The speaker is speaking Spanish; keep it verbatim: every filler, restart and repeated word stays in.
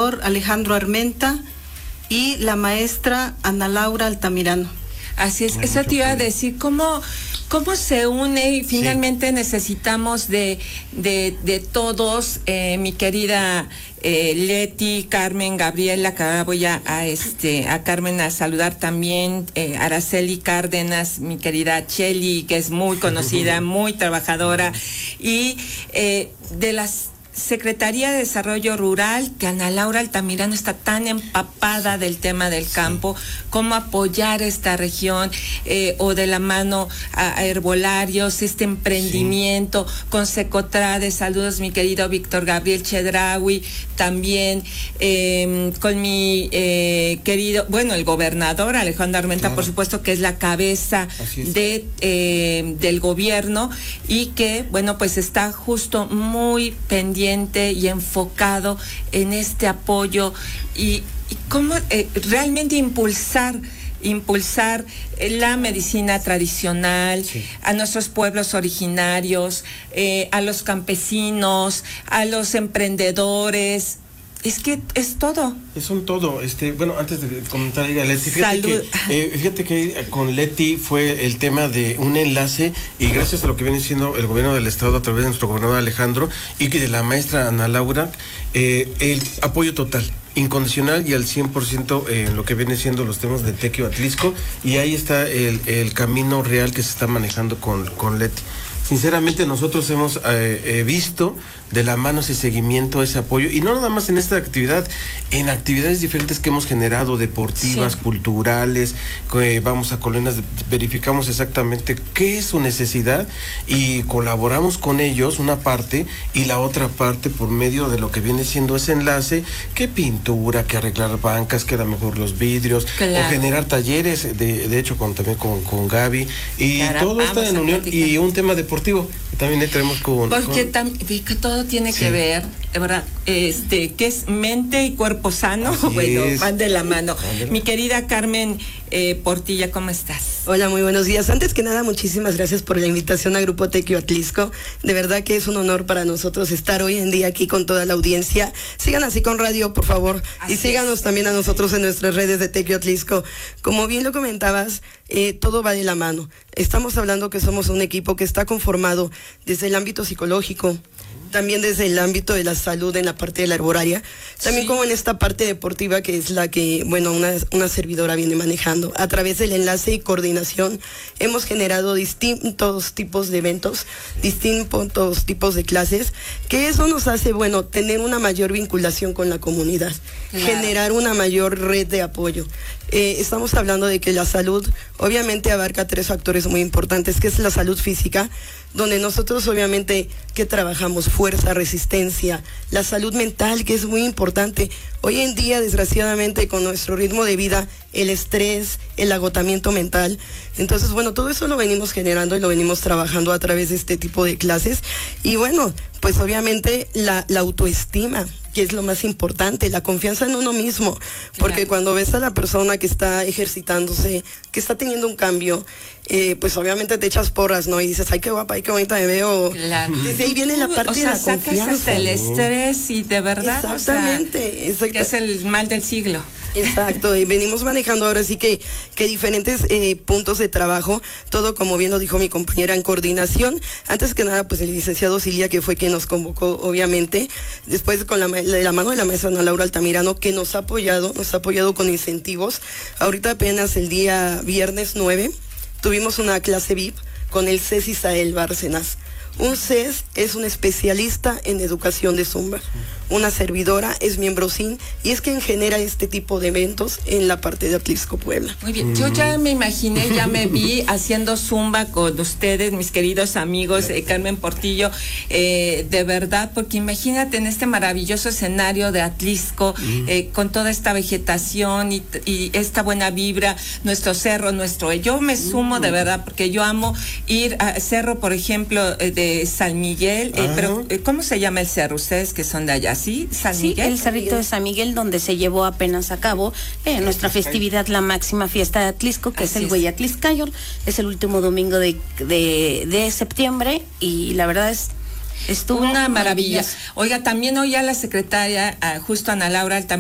doctor Alejandro Armenta y la maestra Ana Laura Altamirano. Así es, eso te iba a decir, ¿cómo, cómo se une y finalmente sí. necesitamos de, de, de todos, eh, mi querida eh, Leti, Carmen, Gabriela, que ahora voy a, a, este, a Carmen a saludar también, eh, Araceli Cárdenas, mi querida Cheli, que es muy conocida, muy trabajadora, y eh, de las Secretaría de Desarrollo Rural, que Ana Laura Altamirano está tan empapada del tema del campo, sí. cómo apoyar esta región, eh, o de la mano a, a herbolarios, este emprendimiento, sí. con Secotrade, saludos mi querido Víctor Gabriel Chedraui, también eh, con mi eh, querido, bueno, el gobernador Alejandro Armenta, claro. por supuesto, que es la cabeza es. de eh, del gobierno, y que, bueno, pues está justo muy pendiente y enfocado en este apoyo y, y cómo eh, realmente impulsar impulsar la medicina tradicional, sí. a nuestros pueblos originarios, eh, a los campesinos, a los emprendedores. Es que es todo. Es un todo. Este, bueno, antes de comentar, Leti, fíjate que, eh, fíjate que con Leti fue el tema de un enlace, y gracias a lo que viene siendo el gobierno del estado a través de nuestro gobernador Alejandro y de la maestra Ana Laura, eh, el apoyo total, incondicional y al cien por ciento en lo que viene siendo los temas de Tequio Atlisco, y ahí está el, el camino real que se está manejando con, con Leti. Sinceramente nosotros hemos eh, eh, visto de la mano ese seguimiento, ese apoyo, y no nada más en esta actividad, en actividades diferentes que hemos generado, deportivas, sí. culturales, que vamos a colonias, verificamos exactamente qué es su necesidad y colaboramos con ellos una parte, y la otra parte por medio de lo que viene siendo ese enlace, que pintura, que arreglar bancas, que a lo mejor los vidrios, claro. o generar talleres, de, de hecho con, también con, con Gaby, y claro, todo está en unión, y un tema deportivo, también le traemos con... Porque con... también que todo tiene sí. que ver, ¿verdad? Este, que es mente y cuerpo sano, Así bueno, es. van de la mano. De la... Mi querida Carmen eh, Portilla, ¿cómo estás? Hola, muy buenos días. Antes que nada, muchísimas gracias por la invitación a Grupo Tequio Atlisco. De verdad que es un honor para nosotros estar hoy en día aquí con toda la audiencia. Sigan así con radio, por favor, así y síganos es. también a nosotros en nuestras redes de Tequio Atlisco. Como bien lo comentabas, eh, todo va de la mano. Estamos hablando que somos un equipo que está conformado desde el ámbito psicológico, también desde el ámbito de la salud en la parte de la arbolaria, también sí. como en esta parte deportiva, que es la que, bueno, una, una servidora viene manejando. A través del enlace y coordinación hemos generado distintos tipos de eventos, distintos tipos de clases, que eso nos hace, bueno, tener una mayor vinculación con la comunidad, claro. generar una mayor red de apoyo. Eh, estamos hablando de que la salud obviamente abarca tres factores muy importantes, que es la salud física, donde nosotros obviamente que trabajamos fuerza, resistencia, la salud mental, que es muy importante. Hoy en día, desgraciadamente, con nuestro ritmo de vida, el estrés, el agotamiento mental, entonces, bueno, todo eso lo venimos generando y lo venimos trabajando a través de este tipo de clases. Y bueno, pues obviamente la, la autoestima, que es lo más importante, la confianza en uno mismo, porque claro. cuando ves a la persona que está ejercitándose, que está teniendo un cambio, eh, pues obviamente te echas porras, ¿no? Y dices, ay, qué guapa, ay, qué bonita me veo. Claro. Desde ahí viene la parte o sea, de la confianza. sacas hasta el estrés y de verdad, exactamente, o sea, exacto. que es el mal del siglo. Exacto, y venimos manejando ahora sí que, que diferentes eh, puntos de trabajo, todo como bien lo dijo mi compañera, en coordinación. Antes que nada, pues el licenciado Cilia, que fue quien nos convocó, obviamente, después con la, de la mano de la maestra Ana Laura Altamirano, que nos ha apoyado, nos ha apoyado con incentivos. Ahorita apenas el día viernes nueve, tuvimos una clase V I P con el C E S Isael Bárcenas. Un C E S es un especialista en educación de Zumba. Una servidora es miembro S I N, y es quien genera este tipo de eventos en la parte de Atlisco, Puebla. Muy bien, yo ya me imaginé, ya me vi haciendo Zumba con ustedes, mis queridos amigos, eh, Carmen Portillo, eh, de verdad, porque imagínate en este maravilloso escenario de Atlisco, eh, con toda esta vegetación y, y esta buena vibra, nuestro cerro, nuestro... Yo me sumo de verdad, porque yo amo ir a cerro, por ejemplo, eh, de San Miguel, eh, pero eh, ¿cómo se llama el cerro? Ustedes que son de allá, ¿sí? San sí, Miguel. el cerrito de San Miguel, donde se llevó apenas a cabo eh, nuestra festividad, la máxima fiesta de Atlisco, que Así es el Güey Atliscayol. Es el último domingo de, de, de septiembre, y la verdad es estuvo una maravilla. maravilloso. Oiga, también hoy a la secretaria, uh, justo Ana Laura Altamirano,